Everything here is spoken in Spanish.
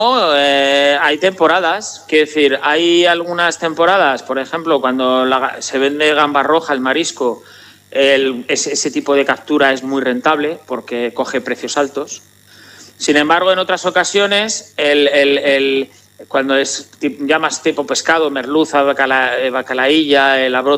Hay temporadas, quiero decir, hay algunas temporadas, por ejemplo, cuando se vende gamba roja, el marisco, ese tipo de captura es muy rentable porque coge precios altos. Sin embargo, en otras ocasiones, cuando es ya más tipo pescado, merluza, bacalaílla, el abroto